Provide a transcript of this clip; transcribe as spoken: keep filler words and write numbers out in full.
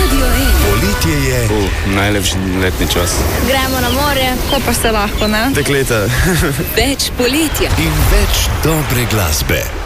Radio ena. Poletje je uh, najlepši letni čas. Gremo na morje, ko pa se lahko, ne? Dekleta. Več poletja in več dobre glasbe.